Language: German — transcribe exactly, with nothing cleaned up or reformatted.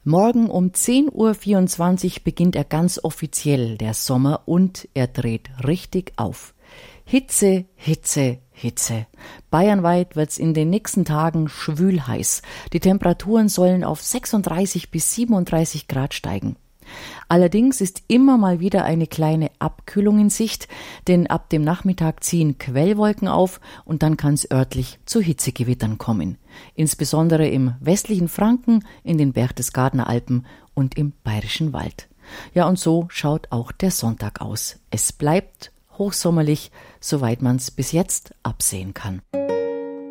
Morgen um zehn Uhr vierundzwanzig beginnt er ganz offiziell, der Sommer, und er dreht richtig auf. Hitze, Hitze, Hitze. Bayernweit wird's in den nächsten Tagen schwül heiß. Die Temperaturen sollen auf sechsunddreißig bis siebenunddreißig Grad steigen. Allerdings ist immer mal wieder eine kleine Abkühlung in Sicht, denn ab dem Nachmittag ziehen Quellwolken auf und dann kann es örtlich zu Hitzegewittern kommen. Insbesondere im westlichen Franken, in den Berchtesgadener Alpen und im Bayerischen Wald. Ja, und so schaut auch der Sonntag aus. Es bleibt hochsommerlich, soweit man es bis jetzt absehen kann.